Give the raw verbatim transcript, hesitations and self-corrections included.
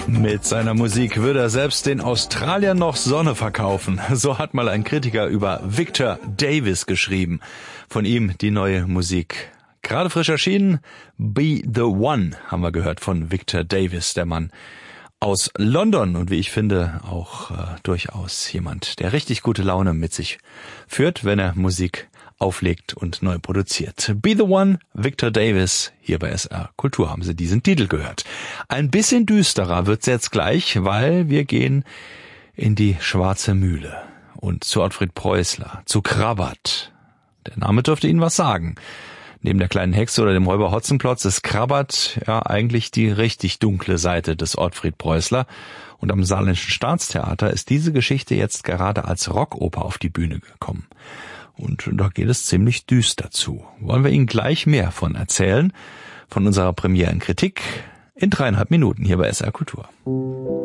Mit seiner Musik würde er selbst den Australiern noch Sonne verkaufen. So hat mal ein Kritiker über Victor Davis geschrieben. Von ihm die neue Musik. Gerade frisch erschienen, Be the One haben wir gehört von Victor Davis, der Mann aus London und wie ich finde auch äh, durchaus jemand, der richtig gute Laune mit sich führt, wenn er Musik auflegt und neu produziert. Be the One, Victor Davis, hier bei S R Kultur haben Sie diesen Titel gehört. Ein bisschen düsterer wird's jetzt gleich, weil wir gehen in die Schwarze Mühle und zu Ottfried Preußler, zu Krabbert. Der Name dürfte Ihnen was sagen. Neben der kleinen Hexe oder dem Räuber Hotzenplotz ist Krabbert ja eigentlich die richtig dunkle Seite des Ottfried Preußler. Und am Saarländischen Staatstheater ist diese Geschichte jetzt gerade als Rockoper auf die Bühne gekommen. Und da geht es ziemlich düster zu. Wollen wir Ihnen gleich mehr von erzählen, von unserer Premierenkritik in dreieinhalb Minuten hier bei S R Kultur.